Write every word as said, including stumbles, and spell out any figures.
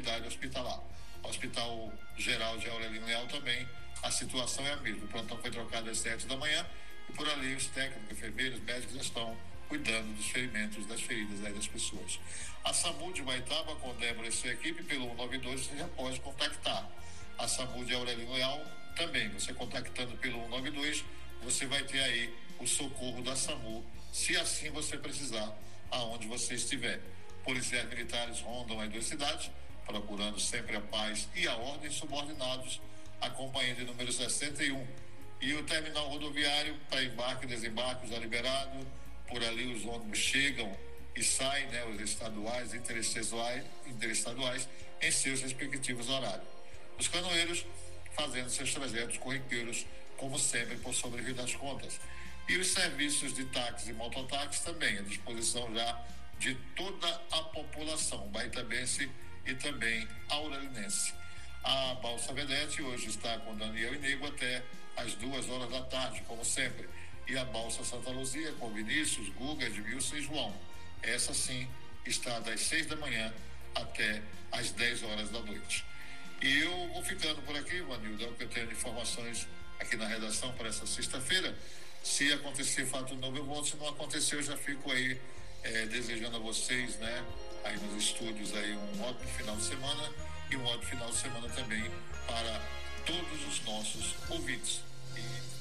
unidade hospitalar. Hospital Geral de Aurelino Leal também, a situação é a mesma. O plantão foi trocado às sete da manhã e por ali os técnicos, enfermeiros, médicos estão cuidando dos ferimentos, das feridas aí das pessoas. A SAMU de Baitaba, com Débora e sua equipe, pelo um nove dois, você já pode contactar. A SAMU de Aurelino Leal também, você contactando pelo um nove dois, você vai ter aí o socorro da SAMU, se assim você precisar, aonde você estiver. Policiais militares rondam as duas cidades, procurando sempre a paz e a ordem, subordinados à companhia de número sessenta e um. E o terminal rodoviário para embarque e desembarque já liberado. Por ali os ônibus chegam e saem, né, os estaduais, interestaduais, interestaduais em seus respectivos horários. Os canoeiros fazendo seus trajetos corriqueiros, como sempre, por sobre o Rio das Contas. E os serviços de táxi e mototáxi também à disposição já de toda a população baitabense e também aurelinense. A Balsa Vedete hoje está com Daniel Inego até às duas horas da tarde, como sempre. E a Balsa Santa Luzia com Vinícius, Guga, Edmilson e João. Essa sim está das seis da manhã até às dez horas da noite. E eu vou ficando por aqui, Vanildo, é o que eu tenho de informações aqui na redação para essa sexta-feira. Se acontecer fato novo, eu volto. Se não acontecer, eu já fico aí é, desejando a vocês, né, aí nos estúdios, aí um ótimo final de semana e um ótimo final de semana também para todos os nossos ouvintes. E